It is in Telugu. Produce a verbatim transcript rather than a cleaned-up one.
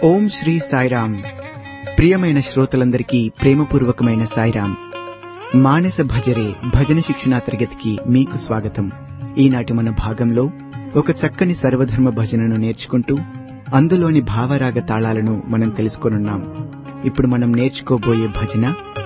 ఓం శ్రీ సాయిరామ్. ప్రియమైన శ్రోతలందరికీ ప్రేమపూర్వకమైన సాయిరామ్. మానస భజరే భజన శిక్షణా తరగతికి మీకు స్వాగతం. ఈనాటి మన భాగంలో ఒక చక్కని సర్వధర్మ భజనను నేర్చుకుంటూ అందులోని భావరాగ తాళాలను మనం తెలుసుకోనున్నాం. ఇప్పుడు మనం నేర్చుకోబోయే భజన